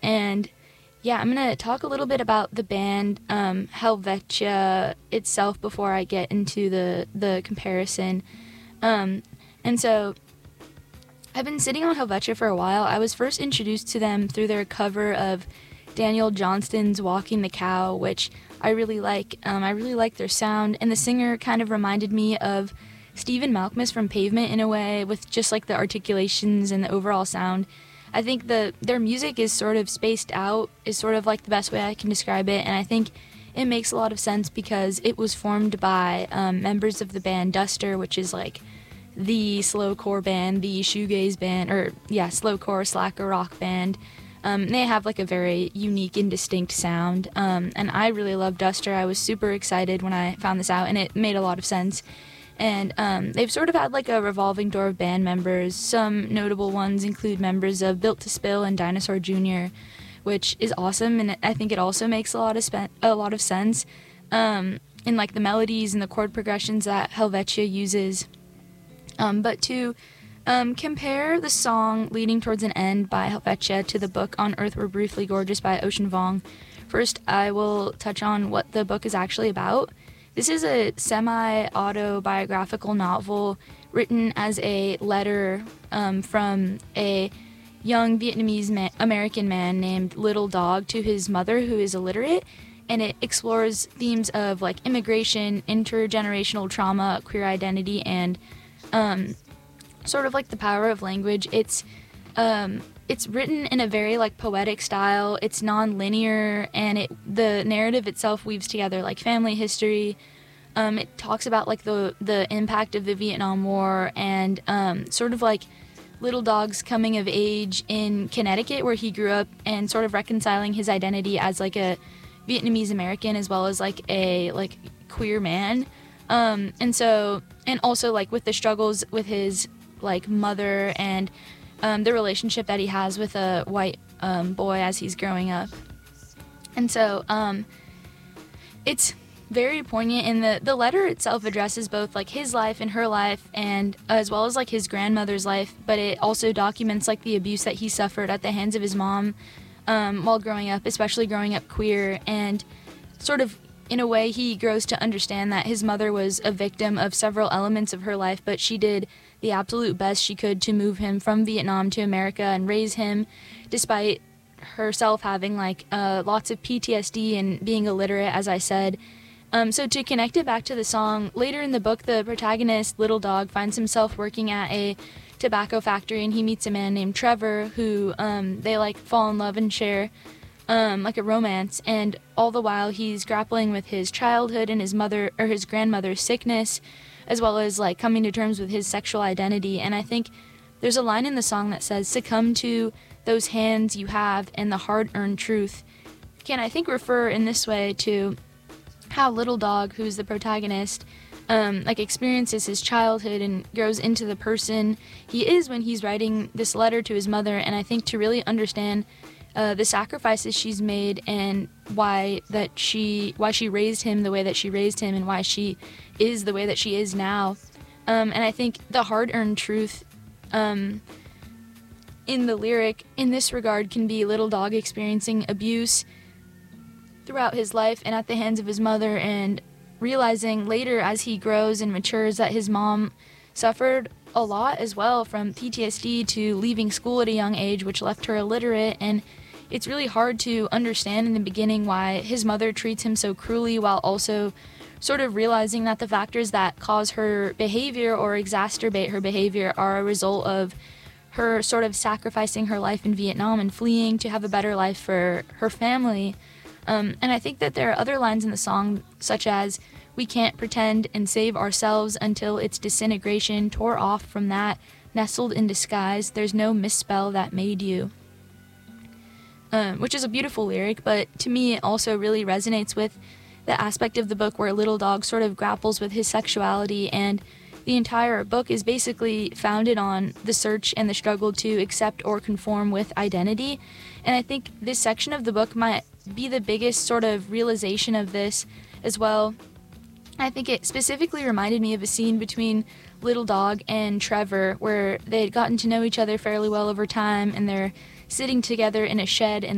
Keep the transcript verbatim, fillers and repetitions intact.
and yeah, I'm going to talk a little bit about the band um, Helvetia itself before I get into the, the comparison. Um, and so I've been sitting on Helvetia for a while. I was first introduced to them through their cover of Daniel Johnston's Walking the Cow, which I really like. Um, I really like their sound, and the singer kind of reminded me of Stephen Malkmus from Pavement in a way, with just like the articulations and the overall sound. I think the their music is sort of spaced out, is sort of like the best way I can describe it, and I think it makes a lot of sense because it was formed by um, members of the band Duster, which is like the slowcore band, the shoegaze band, or yeah, slowcore slacker rock band. Um, they have like a very unique and distinct sound, um, and I really love Duster. I was super excited when I found this out, and it made a lot of sense. And um, they've sort of had like a revolving door of band members. Some notable ones include members of Built to Spill and Dinosaur Junior, which is awesome, and I think it also makes a lot of spe- a lot of sense um, in like the melodies and the chord progressions that Helvetia uses. Um, but to um, compare the song Leading Towards an End by Helvetia to the book On Earth We're Briefly Gorgeous by Ocean Vuong, first I will touch on what the book is actually about. This is a semi-autobiographical novel written as a letter um, from a young Vietnamese man, American man named Little Dog to his mother, who is illiterate, and it explores themes of like immigration, intergenerational trauma, queer identity, and um, sort of like the power of language. It's um, it's written in a very like poetic style. It's non-linear, and it the narrative itself weaves together like family history. Um, it talks about like the the impact of the Vietnam War and um, sort of like Little Dog's coming of age in Connecticut, where he grew up, and sort of reconciling his identity as like a Vietnamese American as well as like a like queer man. Um, and so and also like with the struggles with his like mother and Um, the relationship that he has with a white um, boy as he's growing up. And so um, it's very poignant, and the, the letter itself addresses both like his life and her life, and uh, as well as like his grandmother's life, but it also documents like the abuse that he suffered at the hands of his mom um, while growing up, especially growing up queer, and sort of in a way he grows to understand that his mother was a victim of several elements of her life, but she did the absolute best she could to move him from Vietnam to America and raise him, despite herself having like uh, lots of P T S D and being illiterate, as I said. Um, so to connect it back to the song, later in the book, the protagonist, Little Dog, finds himself working at a tobacco factory, and he meets a man named Trevor who um, they like fall in love and share um, like a romance. And all the while, he's grappling with his childhood and his mother or his grandmother's sickness, as well as like coming to terms with his sexual identity. And I think there's a line in the song that says, "Succumb to those hands you have and the hard-earned truth," can I think refer in this way to how Little Dog, who's the protagonist, um, like experiences his childhood and grows into the person he is when he's writing this letter to his mother. And I think to really understand uh, the sacrifices she's made and why that she why she raised him the way that she raised him and why she is the way that she is now. Um, and I think the hard-earned truth um, in the lyric in this regard can be Little Dog experiencing abuse throughout his life and at the hands of his mother, and realizing later as he grows and matures that his mom suffered a lot as well, from P T S D to leaving school at a young age, which left her illiterate. And it's really hard to understand in the beginning why his mother treats him so cruelly, while also sort of realizing that the factors that cause her behavior or exacerbate her behavior are a result of her sort of sacrificing her life in Vietnam and fleeing to have a better life for her family. Um, and I think that there are other lines in the song, such as, "We can't pretend and save ourselves until its disintegration tore off from that, nestled in disguise, there's no misspell that made you." Um, which is a beautiful lyric, but to me it also really resonates with the aspect of the book where Little Dog sort of grapples with his sexuality, and the entire book is basically founded on the search and the struggle to accept or conform with identity. And I think this section of the book might be the biggest sort of realization of this as well. I think it specifically reminded me of a scene between Little Dog and Trevor where they had gotten to know each other fairly well over time, and they're sitting together in a shed, and